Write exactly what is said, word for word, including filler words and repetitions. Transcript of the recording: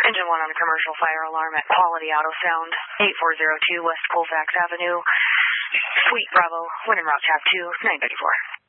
Engine one on a commercial fire alarm at Quality Auto Sound, eight four zero two West Colfax Avenue, Suite Bravo, Winton Route Tab two, nine thirty-four.